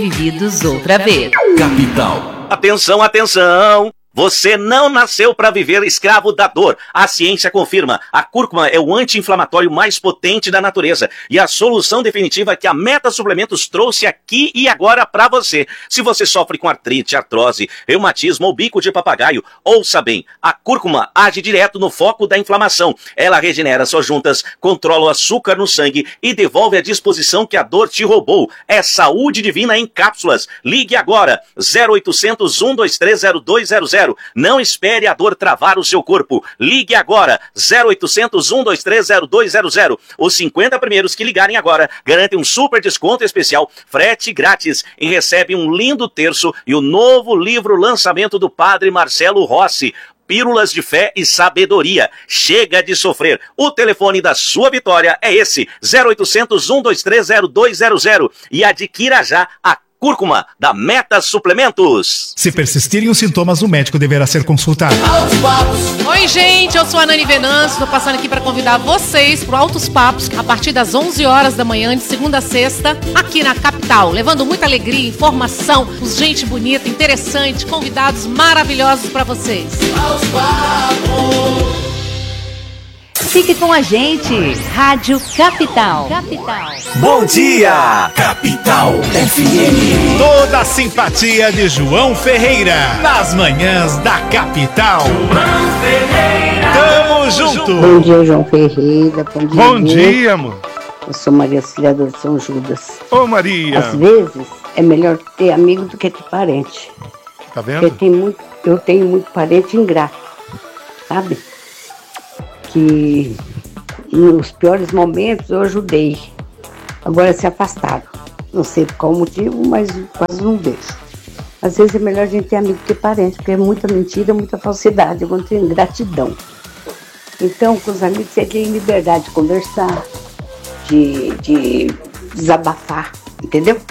Vividos outra vez. Capital. Atenção, atenção! Você não nasceu para viver escravo da dor. A ciência confirma. A cúrcuma é o anti-inflamatório mais potente da natureza e a solução definitiva que a Meta Suplementos trouxe aqui e agora para você. Se você sofre com artrite, artrose, reumatismo ou bico de papagaio, ouça bem. A cúrcuma age direto no foco da inflamação. Ela regenera suas juntas, controla o açúcar no sangue e devolve a disposição que a dor te roubou. É saúde divina em cápsulas. Ligue agora. 0800 123 0200. Não espere a dor travar o seu corpo. Ligue agora. 0800 123 0200. Os 50 primeiros que ligarem agora garantem um super desconto especial, frete grátis e recebem um lindo terço e o novo livro lançamento do Padre Marcelo Rossi. Pílulas de Fé e Sabedoria. Chega de sofrer. O telefone da sua vitória é esse. 0800 123 0200. E adquira já a cúrcuma da Meta Suplementos. Se persistirem os sintomas, o médico deverá ser consultado. Oi, gente, eu sou a Nani Venâncio, estou passando aqui para convidar vocês para o Altos Papos, a partir das 11 horas da manhã, de segunda a sexta, aqui na capital, levando muita alegria, informação, gente bonita, interessante, convidados maravilhosos para vocês. Altos Papos. Fique com a gente, Rádio Capital. Capital. Bom dia, Capital FM. Toda a simpatia de João Ferreira, nas manhãs da Capital. João Ferreira. Tamo junto. Bom dia, João Ferreira. Bom dia, amor. Eu sou Maria Auxiliadora de São Judas. Ô, Maria. Às vezes, é melhor ter amigo do que ter parente. Tá vendo? Eu tenho muito parente ingrato, sabe? Que nos piores momentos eu ajudei. Agora se afastaram. Não sei por qual motivo, mas quase não vejo. Às vezes é melhor a gente ter amigo que parente, porque é muita mentira, muita falsidade, muita ingratidão. Então, com os amigos você tem liberdade de conversar, de desabafar, entendeu?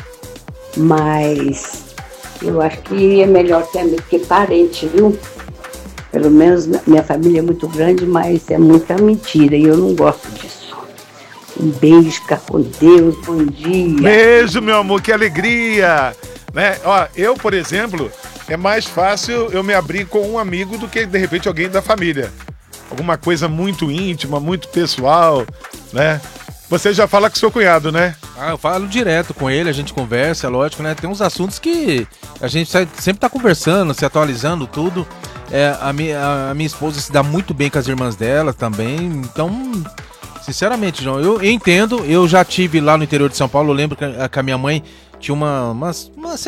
Mas eu acho que é melhor ter amigo que parente, viu? Pelo menos minha família é muito grande, mas é muita mentira e eu não gosto disso. Um beijo, fica com Deus, bom dia. Beijo, meu amor, que alegria. Né? Ó, eu, por exemplo, é mais fácil eu me abrir com um amigo do que, de repente, alguém da família. Alguma coisa muito íntima, muito pessoal, né? Você já fala com seu cunhado, né? Eu falo direto com ele, a gente conversa, é lógico, né? Tem uns assuntos que a gente sempre tá conversando, se atualizando, tudo. A minha esposa se dá muito bem com as irmãs dela também, então, sinceramente, João, eu entendo, eu já tive lá no interior de São Paulo, eu lembro que a minha mãe tinha umas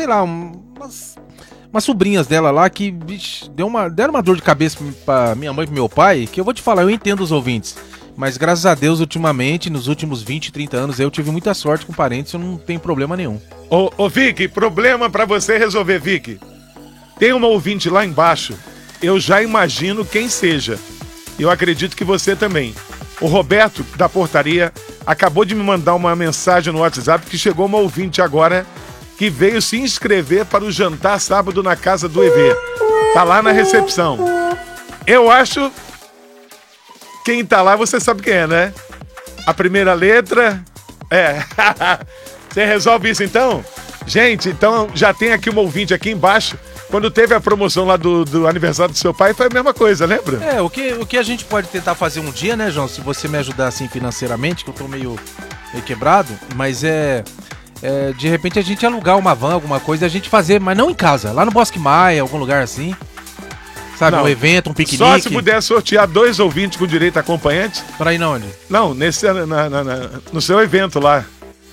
sobrinhas dela lá que, bicho, deram uma dor de cabeça pra minha mãe e pro meu pai, que eu vou te falar, eu entendo os ouvintes, mas graças a Deus, ultimamente, nos últimos 20, 30 anos, eu tive muita sorte com parentes, eu não tenho problema nenhum. Ô Vicky, problema pra você resolver, Vicky. Tem uma ouvinte lá embaixo, eu já imagino quem seja. Eu acredito que você também. O Roberto, da portaria, acabou de me mandar uma mensagem no WhatsApp que chegou uma ouvinte agora que veio se inscrever para o jantar sábado na casa do EV. Tá lá na recepção. Eu acho... Quem tá lá, você sabe quem é, né? A primeira letra... Você resolve isso então? Gente, então já tem aqui uma ouvinte aqui embaixo. Quando teve a promoção lá do aniversário do seu pai, foi a mesma coisa, lembra? O que a gente pode tentar fazer um dia, né, João? Se você me ajudar assim financeiramente, que eu tô meio quebrado, mas de repente a gente alugar uma van, alguma coisa, e a gente fazer, mas não em casa, lá no Bosque Maia, algum lugar assim. Sabe, um evento, um piquenique. Só se puder sortear 2 ouvintes com direito a acompanhante. Pra ir na onde? Não, no seu evento lá.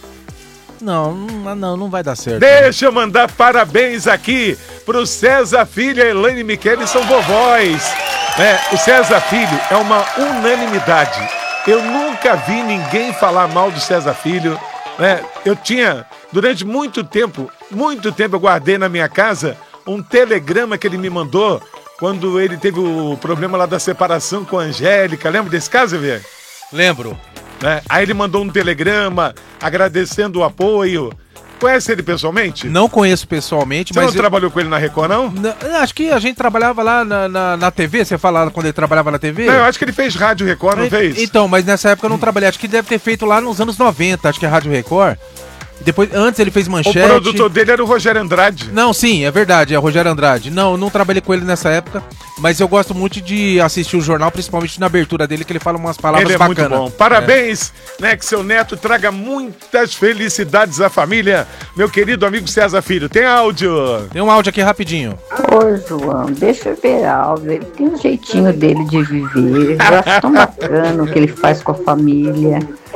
Não vai dar certo. Deixa eu mandar parabéns aqui pro César Filho e a Elaine Michele, são vovós. O César Filho é uma unanimidade. Eu nunca vi ninguém falar mal do César Filho. Eu tinha, durante muito tempo, eu guardei na minha casa um telegrama que ele me mandou quando ele teve o problema lá da separação com a Angélica. Lembra desse caso, Vê? Lembro. Aí ele mandou um telegrama agradecendo o apoio. Conhece ele pessoalmente? Não conheço pessoalmente, mas... Você não trabalhou com ele na Record, não? Acho que a gente trabalhava lá na TV, você fala quando ele trabalhava na TV? Não, eu acho que ele fez Rádio Record, não fez? Então, mas nessa época eu não trabalhei, acho que deve ter feito lá nos anos 90, acho que é Rádio Record. Depois, antes ele fez Manchete. O produtor dele era o Rogério Andrade. Não, sim, é verdade, é o Rogério Andrade. Não trabalhei com ele nessa época, mas eu gosto muito de assistir o jornal, principalmente na abertura dele, que ele fala umas palavras bacanas. Ele é muito bom. Parabéns, né, que seu neto traga muitas felicidades à família. Meu querido amigo César Filho, tem áudio? Tem um áudio aqui rapidinho. Ô, João, deixa eu ver áudio. Ele tem um jeitinho dele de viver. Eu acho tão bacana o que ele faz com a família.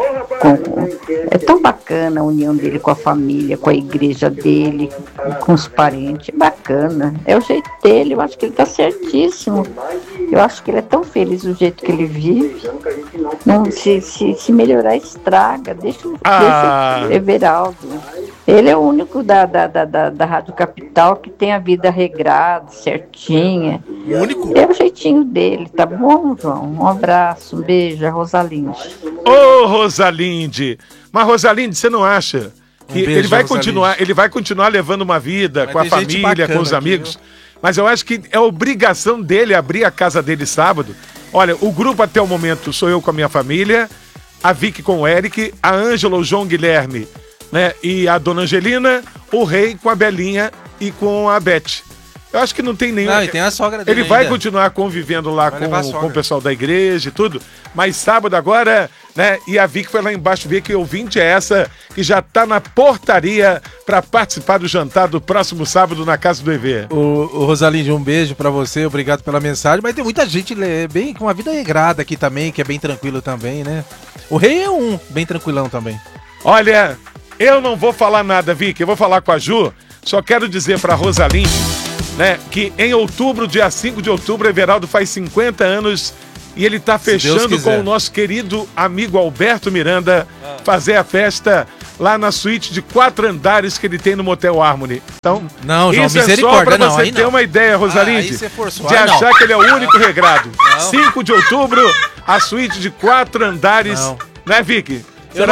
É tão bacana a união dele com a família, com a igreja dele, com os parentes. É bacana. É o jeito dele, eu acho que ele tá certíssimo. Eu acho que ele é tão feliz do jeito que ele vive. Não, se melhorar, estraga. Deixa o Everaldo. Ele é o único da Rádio Capital que tem a vida regrada, certinha. O único? É o jeitinho dele, tá bom, João? Um abraço, um beijo, a Rosalinde. Ô, Rosalinde! Mas, Rosalinde, você não acha que ele vai continuar levando uma vida com a família, com os amigos? Mas eu acho que é obrigação dele abrir a casa dele sábado. Olha, o grupo até o momento sou eu com a minha família, a Vicky com o Eric, a Ângela, o João Guilherme, né, e a Dona Angelina, o Rei com a Belinha e com a Beth. Eu acho que não tem nenhum... e tem a sogra dele Ele vai continuar convivendo lá com o pessoal da igreja e tudo, mas sábado agora, né, e a Vicky foi lá embaixo ver que ouvinte é essa que já tá na portaria para participar do jantar do próximo sábado na casa do EV. O Rosalinde, um beijo pra você, obrigado pela mensagem, mas tem muita gente bem com uma vida regrada aqui também, que é bem tranquilo também, né? O Rei é bem tranquilão também. Olha, eu não vou falar nada, Vicky, eu vou falar com a Ju, só quero dizer pra Rosalinde, né, que em outubro, dia 5 de outubro, Everaldo faz 50 anos e ele tá fechando com o nosso querido amigo Alberto Miranda fazer a festa lá na suíte de 4 andares que ele tem no Motel Harmony. Então, não, João, isso é só pra você ter uma ideia, Rosalinde, de achar que ele é o único regrado. 5 de outubro, a suíte de 4 andares, né, Vicky?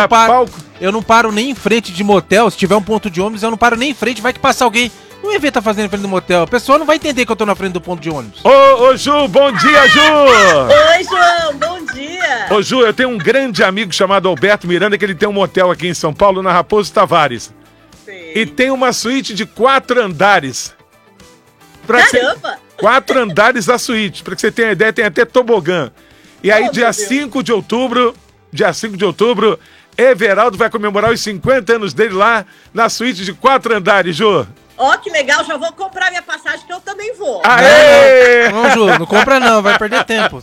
Eu não paro nem em frente de motel, se tiver um ponto de ônibus, eu não paro nem em frente, vai que passa alguém. O EV tá fazendo em frente do motel. A pessoa não vai entender que eu tô na frente do ponto de ônibus. Ô, Ju, bom dia, Ju! Oi, João, bom dia! Ô, Ju, eu tenho um grande amigo chamado Alberto Miranda, que ele tem um motel aqui em São Paulo, na Raposo Tavares. Sim. E tem uma suíte de 4 andares. Caramba! 4 andares a suíte. Pra que você tenha ideia, tem até tobogã. E aí, dia 5 de outubro, Everaldo vai comemorar os 50 anos dele lá na suíte de 4 andares, Ju. Ó, que legal, já vou comprar minha passagem que eu também vou. Aê! Não, Ju, não compra não, vai perder tempo.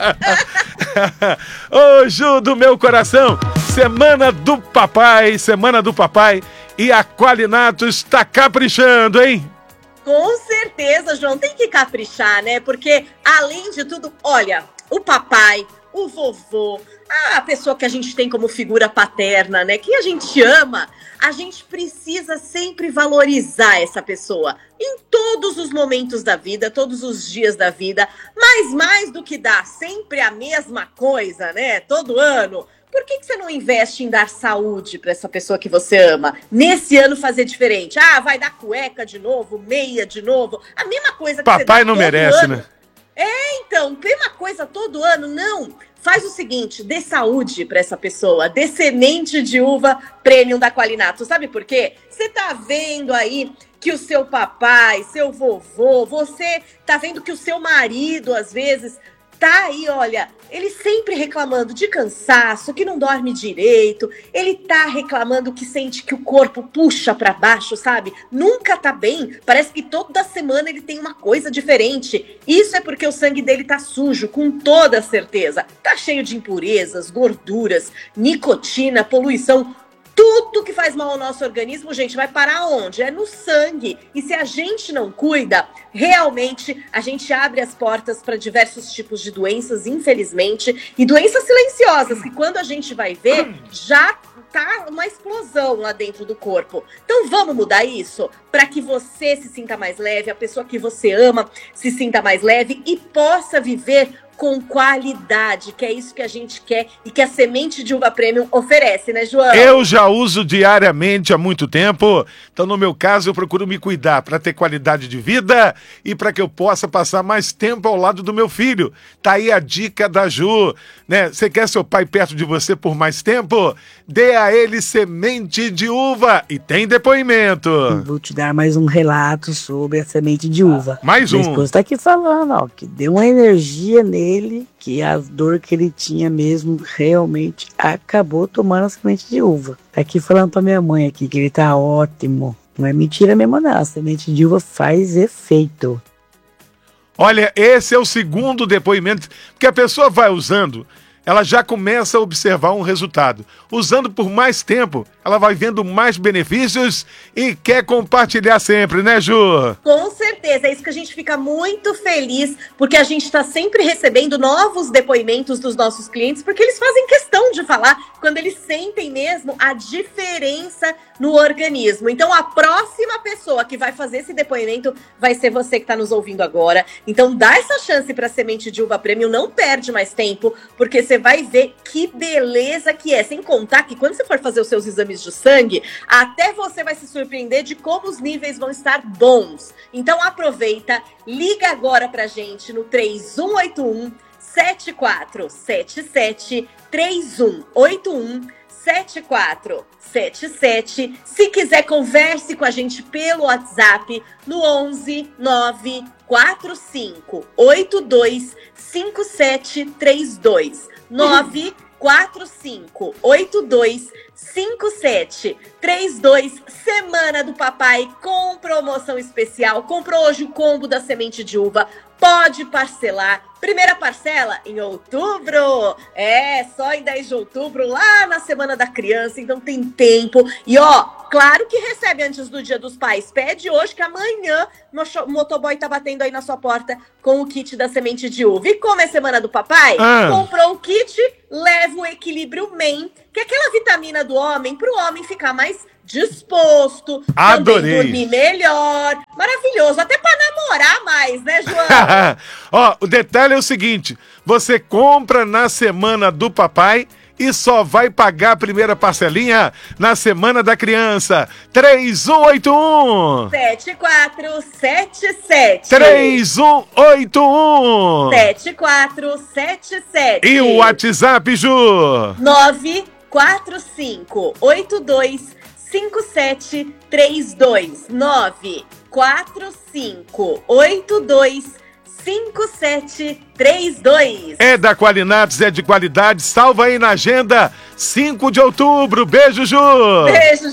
Ô, Ju do meu coração, semana do papai e a Qualinatos tá caprichando, hein? Com certeza, João, tem que caprichar, né? Porque, além de tudo, olha, o papai, o vovô, a pessoa que a gente tem como figura paterna, né? Que a gente ama, a gente precisa sempre valorizar essa pessoa em todos os momentos da vida, todos os dias da vida, mas mais do que dar sempre a mesma coisa, né? Todo ano. Por que você não investe em dar saúde para essa pessoa que você ama? Nesse ano fazer diferente. Ah, vai dar cueca de novo, meia de novo. A mesma coisa que papai você dá não todo merece, ano. Né? Então, mesma coisa todo ano. Não. Faz o seguinte, dê saúde para essa pessoa, dê semente de uva premium da Qualinato. Sabe por quê? Você tá vendo aí que o seu papai, seu vovô, você tá vendo que o seu marido, às vezes, tá aí, olha, ele sempre reclamando de cansaço, que não dorme direito, ele tá reclamando que sente que o corpo puxa pra baixo, sabe? Nunca tá bem, parece que toda semana ele tem uma coisa diferente. Isso é porque o sangue dele tá sujo, com toda certeza. Tá cheio de impurezas, gorduras, nicotina, poluição. Tudo que faz mal ao nosso organismo, gente, vai parar onde? É no sangue. E se a gente não cuida, realmente a gente abre as portas para diversos tipos de doenças, infelizmente, e doenças silenciosas, que quando a gente vai ver, já tá uma explosão lá dentro do corpo. Então vamos mudar isso para que você se sinta mais leve, a pessoa que você ama se sinta mais leve e possa viver com qualidade, que é isso que a gente quer e que a semente de uva premium oferece, né, João? Eu já uso diariamente há muito tempo, então no meu caso eu procuro me cuidar para ter qualidade de vida e para que eu possa passar mais tempo ao lado do meu filho. Tá aí a dica da Ju, né? Você quer seu pai perto de você por mais tempo? Dê a ele semente de uva e tem depoimento. Vou te dar mais um relato sobre a semente de uva. Mais um. Minha esposa tá aqui falando, ó, que deu uma energia nele, que a dor que ele tinha mesmo realmente acabou tomando a semente de uva. Tá aqui falando pra minha mãe aqui que ele tá ótimo. Não é mentira mesmo não, a semente de uva faz efeito. Olha, esse é o segundo depoimento, porque a pessoa vai usando, ela já começa a observar um resultado. Usando por mais tempo, ela vai vendo mais benefícios e quer compartilhar sempre, né, Ju? Com certeza, é isso que a gente fica muito feliz, porque a gente está sempre recebendo novos depoimentos dos nossos clientes, porque eles fazem questão de falar quando eles sentem mesmo a diferença no organismo. Então, a próxima pessoa que vai fazer esse depoimento vai ser você que está nos ouvindo agora. Então, dá essa chance para a semente de uva premium, não perde mais tempo, porque você vai ver que beleza que é. Sem contar que quando você for fazer os seus exames de sangue, até você vai se surpreender de como os níveis vão estar bons. Então aproveita, liga agora pra gente no 3181 7477 3181 7477. Se quiser, converse com a gente pelo WhatsApp no 11 945 82 5732 945 82 5732. Semana do Papai com promoção especial. Comprou hoje o combo da semente de uva, pode parcelar. Primeira parcela em outubro. É, só em 10 de outubro, lá na Semana da Criança. Então tem tempo. E ó, claro que recebe antes do Dia dos Pais. Pede hoje que amanhã o motoboy tá batendo aí na sua porta com o kit da semente de uva. E como é Semana do Papai, comprou o kit, leva o Equilíbrio Men, que é aquela vitamina do homem, pro homem ficar mais disposto, adorei, também dormir melhor, maravilhoso, até pra namorar mais, né, João? Ó, o detalhe é o seguinte, você compra na Semana do Papai e só vai pagar a primeira parcelinha na Semana da Criança. 3181 7477 3181 7477. E o WhatsApp, Ju? 945 82 5732 945 82 5732. É da Qualinatos, é de qualidade. Salva aí na agenda, 5 de outubro. Beijo, Ju! Beijo,